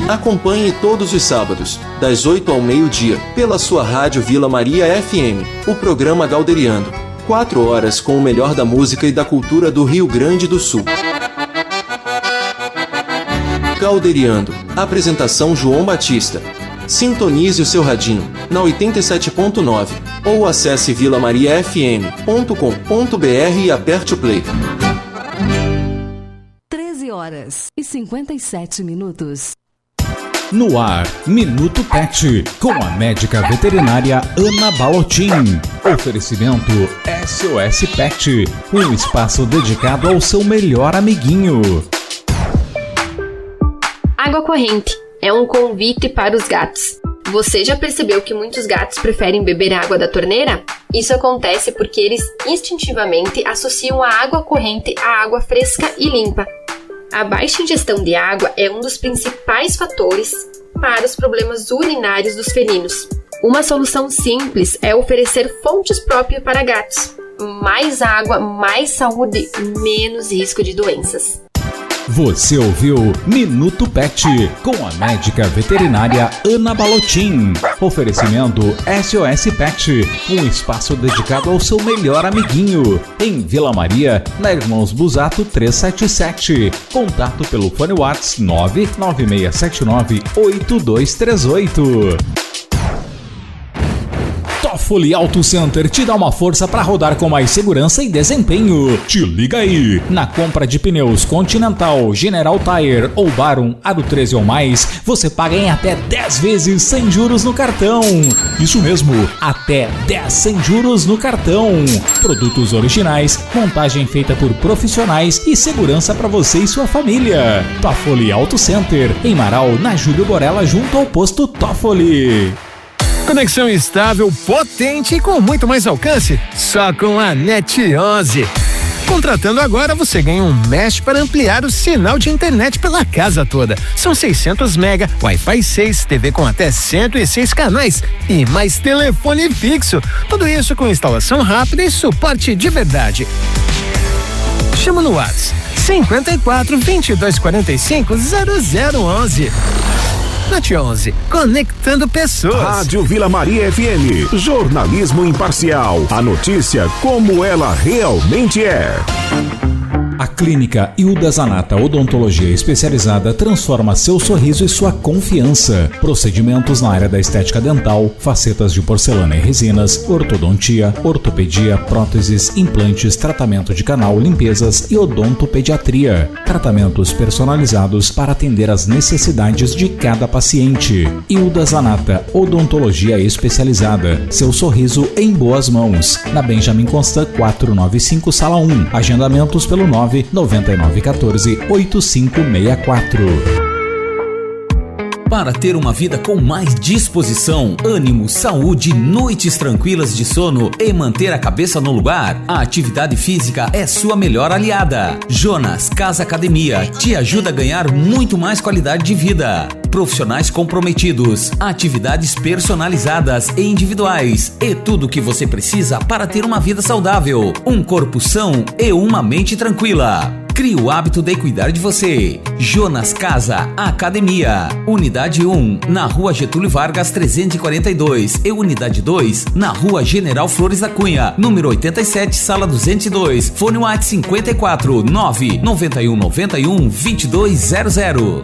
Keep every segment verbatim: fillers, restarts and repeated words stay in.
Acompanhe todos os sábados, das oito ao meio-dia, pela sua rádio Vila Maria F M, o programa Galderiando. Quatro horas com o melhor da música e da cultura do Rio Grande do Sul. Galderiando. Apresentação João Batista. Sintonize o seu radinho na oitenta e sete ponto nove ou acesse vila maria f m ponto com ponto b r e aperte o play. treze horas e cinquenta e sete minutos. No ar, Minuto Pet, com a médica veterinária Ana Balotin. Oferecimento S O S Pet, um espaço dedicado ao seu melhor amiguinho. Água corrente é um convite para os gatos. Você já percebeu que muitos gatos preferem beber água da torneira? Isso acontece porque eles instintivamente associam a água corrente à água fresca e limpa. A baixa ingestão de água é um dos principais fatores para os problemas urinários dos felinos. Uma solução simples é oferecer fontes próprias para gatos. Mais água, mais saúde, menos risco de doenças. Você ouviu Minuto Pet, com a médica veterinária Ana Balotin. Oferecimento S O S Pet, um espaço dedicado ao seu melhor amiguinho. Em Vila Maria, na Irmãos Busato trezentos e setenta e sete. Contato pelo fone WhatsApp nove nove seis sete nove oito dois três oito. Toffoli Auto Center te dá uma força para rodar com mais segurança e desempenho. Te liga aí! Na compra de pneus Continental, General Tire ou Baron Aro treze ou mais, você paga em até dez vezes sem juros no cartão. Isso mesmo, até dez sem juros no cartão. Produtos originais, montagem feita por profissionais e segurança para você e sua família. Toffoli Auto Center, em Marau, na Júlio Borella, junto ao posto Toffoli. Conexão estável, potente e com muito mais alcance, só com a NET onze. Contratando agora, você ganha um mesh para ampliar o sinal de internet pela casa toda. São seiscentos mega, Wi-Fi seis, T V com até cento e seis canais e mais telefone fixo. Tudo isso com instalação rápida e suporte de verdade. Chama no WhatsApp cinquenta e quatro, vinte e dois, quarenta e cinco, zero zero onze. NET onze, conectando pessoas. Rádio Vila Maria F M, jornalismo imparcial. A notícia como ela realmente é. A clínica Hilda Zanata Odontologia Especializada transforma seu sorriso e sua confiança. Procedimentos na área da estética dental, facetas de porcelana e resinas, ortodontia, ortopedia, próteses, implantes, tratamento de canal, limpezas e odontopediatria. Tratamentos personalizados para atender às necessidades de cada paciente. Hilda Zanata Odontologia Especializada. Seu sorriso em boas mãos. Na Benjamin Constant quatrocentos e noventa e cinco, sala um. Agendamentos pelo nove nove nove um quatro oito cinco seis quatro. Para ter uma vida com mais disposição, ânimo, saúde, noites tranquilas de sono e manter a cabeça no lugar, a atividade física é sua melhor aliada. Jonas Casa Academia te ajuda a ganhar muito mais qualidade de vida. Profissionais comprometidos, atividades personalizadas e individuais e tudo o que você precisa para ter uma vida saudável, um corpo são e uma mente tranquila. Crie o hábito de cuidar de você. Jonas Casa Academia. Unidade um, na Rua Getúlio Vargas trezentos e quarenta e dois. E Unidade dois, na Rua General Flores da Cunha, número oitenta e sete, sala duzentos e dois. Fone WhatsApp cinquenta e quatro, nove nove um nove um, dois dois zero zero.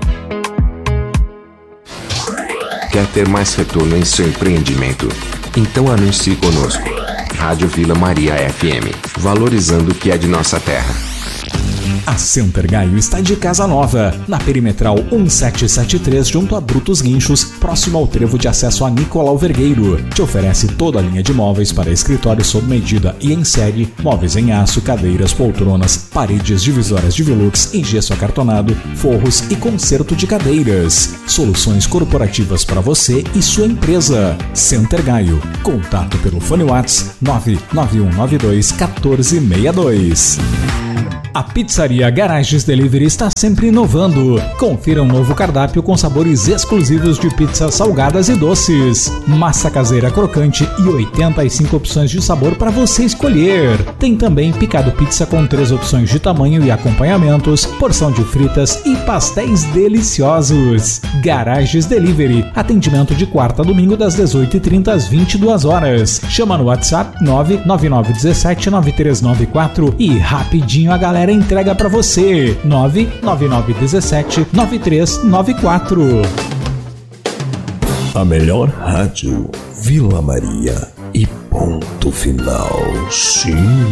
Quer ter mais retorno em seu empreendimento? Então anuncie conosco. Rádio Vila Maria F M, valorizando o que é de nossa terra. A Center Gaio está de casa nova, na Perimetral cento e setenta e três, junto a Brutos Guinchos, próximo ao trevo de acesso a Nicolau Vergueiro. Te oferece toda a linha de móveis para escritório sob medida e em série, móveis em aço, cadeiras, poltronas, paredes divisórias de velux em gesso acartonado, forros e conserto de cadeiras. Soluções corporativas para você e sua empresa. Center Gaio. Contato pelo fone WhatsApp nove nove um nove dois um quatro seis dois. A Pizza Pizzaria Garages Delivery está sempre inovando. Confira um novo cardápio com sabores exclusivos de pizzas salgadas e doces. Massa caseira crocante e oitenta e cinco opções de sabor para você escolher. Tem também picado pizza com três opções de tamanho e acompanhamentos, porção de fritas e pastéis deliciosos. Garages Delivery. Atendimento de quarta a domingo das dezoito e trinta às vinte e duas horas. Chama no WhatsApp nove nove nove um sete nove três nove quatro e rapidinho a galera entrega pra você. nove nove nove um sete nove três nove quatro. A melhor rádio, Vila Maria e ponto final. Sim.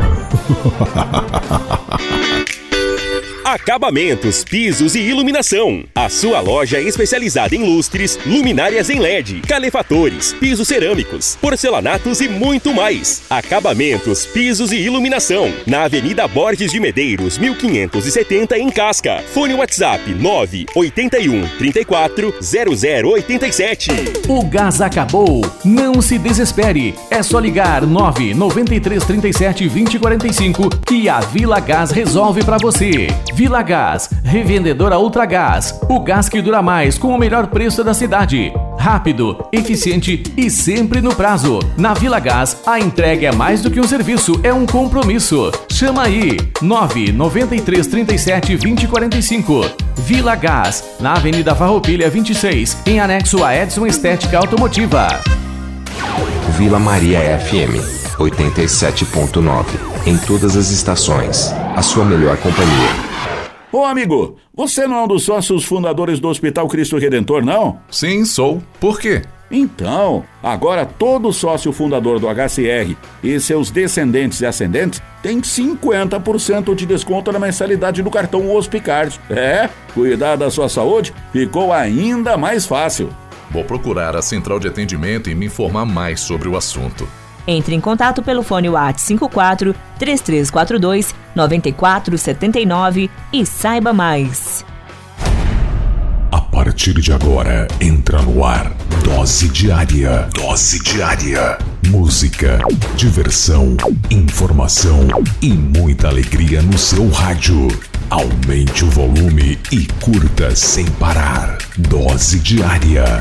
Acabamentos, pisos e iluminação. A sua loja é especializada em lustres, luminárias em L E D, calefatores, pisos cerâmicos, porcelanatos e muito mais. Acabamentos, pisos e iluminação. Na Avenida Borges de Medeiros, mil quinhentos e setenta, em Casca. Fone WhatsApp nove oito um, três quatro, zero zero oito sete. O gás acabou? Não se desespere. É só ligar nove nove três três sete, dois zero quatro cinco que a Vila Gás resolve pra você. Vila Gás, revendedora Ultragás, o gás que dura mais com o melhor preço da cidade. Rápido, eficiente e sempre no prazo. Na Vila Gás, a entrega é mais do que um serviço, é um compromisso. Chama aí, nove nove três três sete, dois zero quatro cinco. Vila Gás, na Avenida Farroupilha vinte e seis, em anexo a Edson Estética Automotiva. Vila Maria F M, oitenta e sete ponto nove. Em todas as estações, a sua melhor companhia. Ô amigo, você não é um dos sócios fundadores do Hospital Cristo Redentor, não? Sim, sou. Por quê? Então, agora todo sócio fundador do H C R e seus descendentes e ascendentes tem cinquenta por cento de desconto na mensalidade do cartão Hospicard. É, cuidar da sua saúde ficou ainda mais fácil. Vou procurar a central de atendimento e me informar mais sobre o assunto. Entre em contato pelo fone WhatsApp cinco quatro, três três quatro dois, nove quatro sete nove e saiba mais. A partir de agora, entra no ar Dose Diária. Dose Diária. Música, diversão, informação e muita alegria no seu rádio. Aumente o volume e curta sem parar. Dose Diária.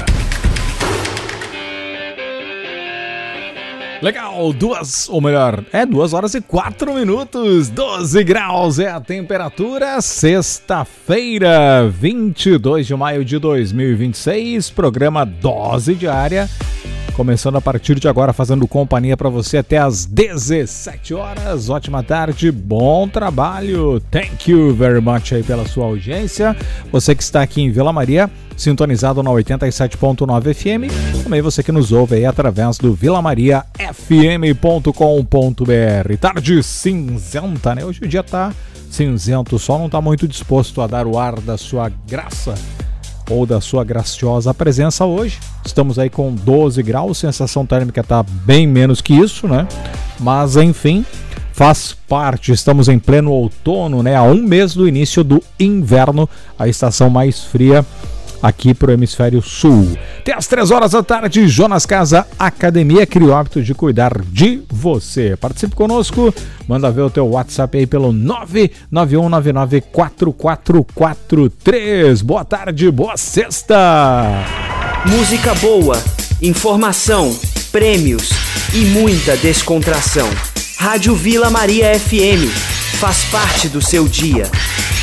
Legal, duas, ou melhor, é duas horas e quatro minutos, doze graus é a temperatura, sexta-feira, vinte e dois de maio de dois mil e vinte e seis, programa Dose Diária, começando a partir de agora, fazendo companhia para você até às dezessete horas, ótima tarde, bom trabalho, thank you very much aí pela sua audiência, você que está aqui em Vila Maria, sintonizado na oitenta e sete ponto nove F M, também você que nos ouve aí através do vila maria f m ponto com ponto b r. Tarde cinzenta, né? Hoje o dia tá cinzento, o sol não tá muito disposto a dar o ar da sua graça ou da sua graciosa presença hoje. Estamos aí com doze graus, sensação térmica tá bem menos que isso, né? Mas enfim, faz parte, estamos em pleno outono, né? A um mês do início do inverno, a estação mais fria aqui pro hemisfério sul. Até às três horas da tarde, Jonas Casa Academia criou o hábito de cuidar de você. Participe conosco, manda ver o teu WhatsApp aí pelo nove nove um nove nove quatro quatro quatro três. Boa tarde, boa sexta! Música boa, informação, prêmios e muita descontração. Rádio Vila Maria F M faz parte do seu dia.